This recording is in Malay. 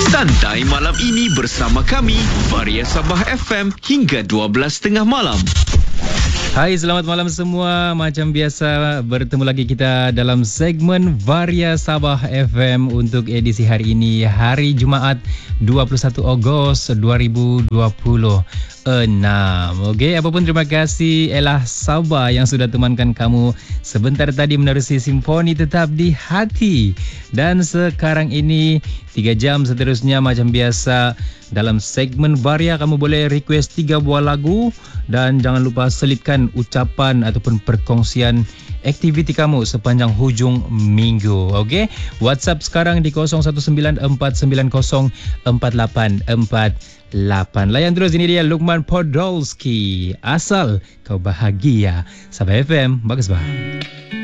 Santai malam ini bersama kami, Varia Sabah FM hingga 12.30 malam. Hai, selamat malam semua. Macam biasa, bertemu lagi kita dalam segmen Varia Sabah FM untuk edisi hari ini, hari Jumaat 21 Ogos 2026. Okey, apapun terima kasih Elah Sabah yang sudah temankan kamu sebentar tadi menerusi Simfoni Tetap di Hati. Dan sekarang ini 3 jam seterusnya macam biasa dalam segmen Varia, kamu boleh request 3 buah lagu dan jangan lupa selitkan ucapan ataupun perkongsian aktiviti kamu sepanjang hujung minggu. Okey, WhatsApp sekarang di 0194904848. Layan terus, ini dia Lukman Podolski, Asal Kau Bahagia. Sabah FM, bagus bah.